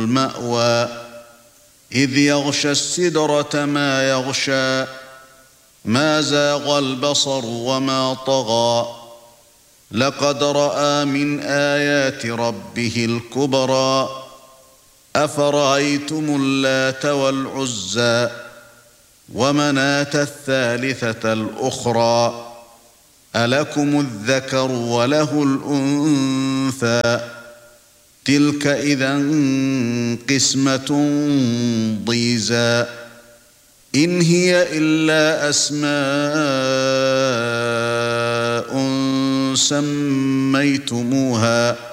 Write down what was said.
الْمَأْوَى إِذْ يَغْشَى السِّدْرَةَ مَا يَغْشَى مَا زَاغَ الْبَصَرُ وَمَا طَغَى لَقَدْ رَأَى مِنْ آيَاتِ رَبِّهِ الْكُبْرَى أَفَرَأَيْتُمُ اللَّاتَ وَالْعُزَّى وَمَناةَ الثَّالِثَةَ الْأُخْرَى أَلَكُمُ الذَّكَرُ وَلَهُ الْأُنثَى تِلْكَ إِذًا قِسْمَةٌ ضِيزَى إِنْ هِيَ إِلَّا أَسْمَاءٌ سَمَّيْتُمُوهَا